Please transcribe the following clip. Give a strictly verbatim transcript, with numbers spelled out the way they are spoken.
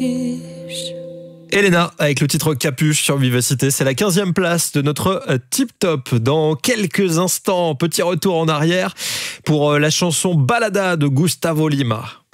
Elena avec le titre Capuche sur Vivacité, c'est la quinzième place de notre Tip Top. Dans quelques instants, petit retour en arrière pour la chanson Balada de Gustavo Lima.